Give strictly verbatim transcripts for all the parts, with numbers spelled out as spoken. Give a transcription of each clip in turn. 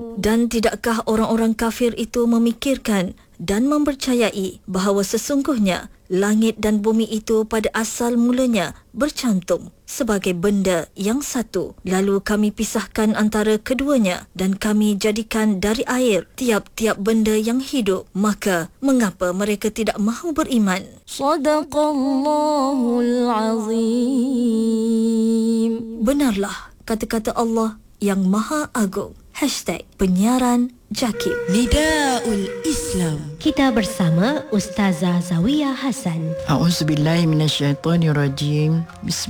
Dan tidakkah orang-orang kafir itu memikirkan dan mempercayai bahawa sesungguhnya langit dan bumi itu pada asal mulanya bercantum sebagai benda yang satu. Lalu kami pisahkan antara keduanya dan kami jadikan dari air tiap-tiap benda yang hidup. Maka mengapa mereka tidak mahu beriman? Shadaqallahul Azim. Benarlah kata-kata Allah yang Maha Agung. Hashtag penyiaran Jakib. Nidaul Islam. Kita bersama Ustazah Zawiyah Hasan. A'udzubillahi minasyaitonirrajim.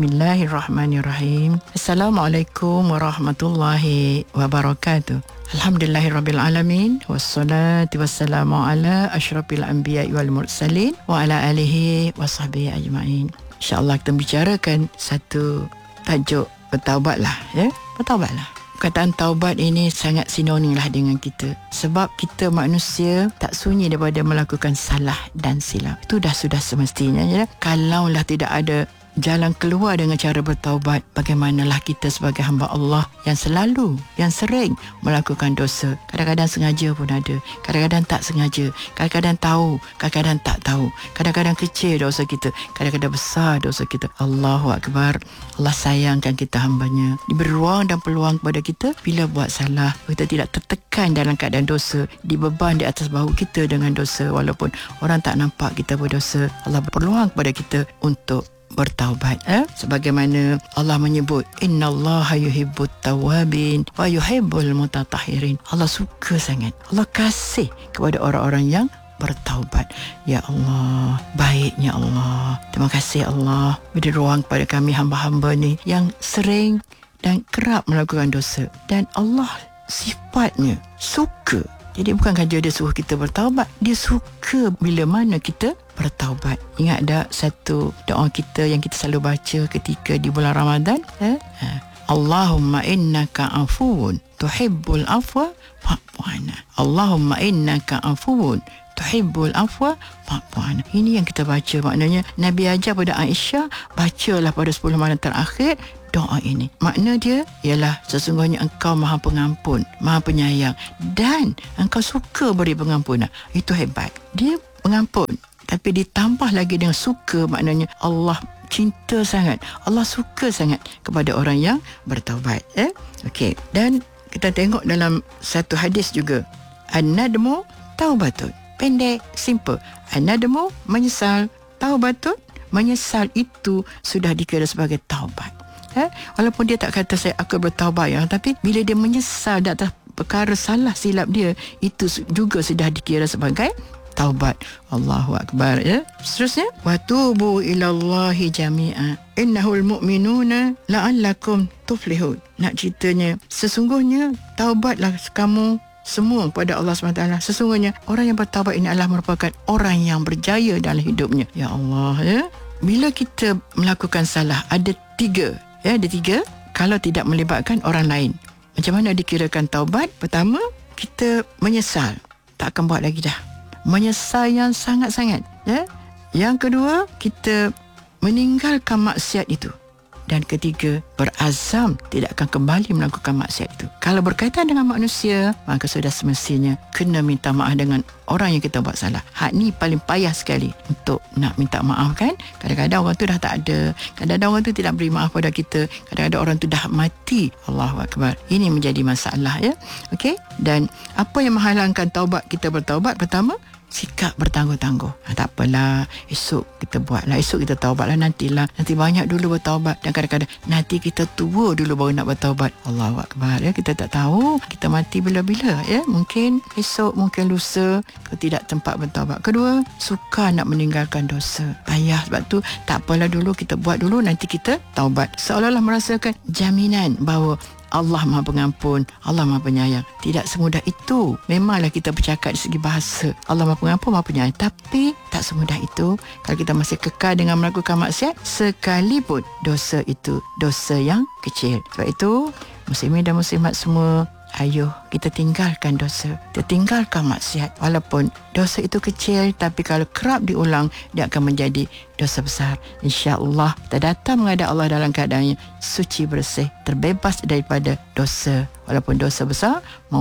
Bismillahirrahmanirrahim. Assalamualaikum warahmatullahi wabarakatuh. Alhamdulillahirabbil alamin wassalatu wassalamu ala asyrafil anbiya'i wal mursalin wa ala alihi wasahbihi ajmain. Insya-Allah kita bicarakan satu tajuk bertaubatlah, ya. Bertaubatlah. Perkataan taubat ini sangat sinonim lah dengan kita. Sebab kita manusia tak sunyi daripada melakukan salah dan silap. Itu dah sudah semestinya. Ya? Kalaulah tidak ada jalan keluar dengan cara bertaubat, bagaimanalah kita sebagai hamba Allah yang selalu, yang sering melakukan dosa. Kadang-kadang sengaja pun ada, kadang-kadang tak sengaja, kadang-kadang tahu, kadang-kadang tak tahu, kadang-kadang kecil dosa kita, kadang-kadang besar dosa kita. Allahu Akbar. Allah sayangkan kita hambanya, diberi ruang dan peluang kepada kita. Bila buat salah, kita tidak tertekan dalam keadaan dosa, dibeban di atas bahu kita dengan dosa. Walaupun orang tak nampak kita berdosa, Allah berpeluang kepada kita untuk bertaubat, eh? Sebagaimana Allah menyebut, innallaha yuhibbut tawwabin wa yuhibbul mutatahhirin. Allah suka sangat, Allah kasih kepada orang-orang yang bertaubat. Ya Allah, baiknya Allah. Terima kasih Allah beri ruang kepada kami hamba-hamba ni yang sering dan kerap melakukan dosa, dan Allah sifatnya suka. Jadi bukan saja dia suruh kita bertaubat, dia suka bila mana kita bertaubat. Ingat tak satu doa kita yang kita selalu baca ketika di bulan Ramadan? Eh? Allahumma innaka afuwun tuhibbul afwa fa'fu anna. Allahumma innaka afuwun tuhibbul afwa fa'fu anna. Ini yang kita baca. Maknanya Nabi ajar pada Aisyah, bacalah pada sepuluh malam terakhir doa ini. Makna dia ialah sesungguhnya engkau maha pengampun, maha penyayang, dan engkau suka beri pengampunan. Itu hebat. Dia pengampun, tapi ditambah lagi dengan suka. Maknanya Allah cinta sangat, Allah suka sangat kepada orang yang bertaubat. Eh? Okey. Dan kita tengok dalam satu hadis juga, an-nadmu taubatun. Pendek, simple. An-nadmu menyesal, taubatun menyesal itu sudah dikira sebagai taubat. Eh? Walaupun dia tak kata saya akan bertaubat, ya, tapi bila dia menyesal di atas perkara salah silap dia, itu juga sudah dikira sebagai taubat. Allahu Akbar. Ya. Seterusnya, wa tubu ilallahi jami'a innahul mu'minuna la'allakum tuflihun. Nak ceritanya, sesungguhnya taubatlah kamu semua kepada Allah subhanahu wa taala. Sesungguhnya orang yang bertaubat ini adalah merupakan orang yang berjaya dalam hidupnya. Ya Allah, ya. Bila kita melakukan salah, ada tiga. Ya, ada tiga. Kalau tidak melibatkan orang lain, macam mana dikirakan taubat? Pertama, kita menyesal, tak akan buat lagi dah. Menyesal yang sangat-sangat. Ya. Yang kedua, kita meninggalkan maksiat itu. Dan ketiga, berazam tidak akan kembali melakukan maksiat itu. Kalau berkaitan dengan manusia, maka sudah semestinya kena minta maaf dengan orang yang kita buat salah. Hak ni paling payah sekali untuk nak minta maaf, kan? Kadang-kadang orang tu dah tak ada, kadang-kadang orang tu tidak beri maaf pada kita, kadang-kadang orang tu dah mati. Allahu Akbar. Ini menjadi masalah, ya. Okey? Dan apa yang menghalangkan taubat kita bertaubat? Pertama, sikap bertangguh-tangguh. Ha, tak apalah, esok kita buatlah, esok kita taubatlah, nantilah, nanti banyak dulu bertaubat. Dan kadang-kadang nanti kita tua dulu baru nak bertaubat. Allahu Akbar, ya. Kita tak tahu kita mati bila-bila, ya. Mungkin esok, mungkin lusa, tidak tempat bertaubat. Kedua, suka nak meninggalkan dosa. Payah, sebab tu tak apalah dulu, kita buat dulu, nanti kita taubat. Seolah-olah merasakan jaminan bahawa Allah Maha Pengampun, Allah Maha Penyayang. Tidak semudah itu. Memanglah kita bercakap dari segi bahasa, Allah Maha Pengampun, Maha Penyayang, tapi tak semudah itu kalau kita masih kekal dengan melakukan maksiat, sekalipun dosa itu dosa yang kecil. Sebab itu, muslimin dan muslimat semua, ayo kita tinggalkan dosa, kita tinggalkan maksiat. Walaupun dosa itu kecil, tapi kalau kerap diulang, dia akan menjadi dosa besar. InsyaAllah kita datang menghadap Allah dalam keadaan suci, bersih, terbebas daripada dosa, walaupun dosa besar maupun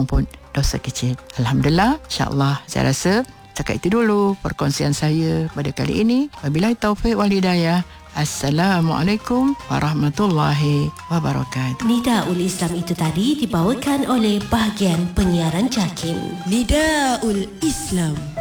dosa kecil. Alhamdulillah, insya-Allah saya rasa cakap itu dulu perkongsian saya pada kali ini. Wabillahi taufik wal hidayah. Assalamualaikum warahmatullahi wabarakatuh. Nidaul Islam itu tadi dibawakan oleh bahagian penyiaran JAKIM. Nidaul Islam.